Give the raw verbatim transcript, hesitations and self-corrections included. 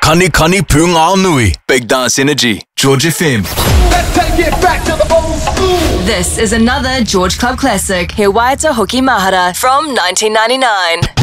Khani Khani Pung Nui. Big Dance Energy. George F M. Let's take it back to the old school. This is another George Club classic. He Waita Hoki Mahara from nineteen ninety-nine.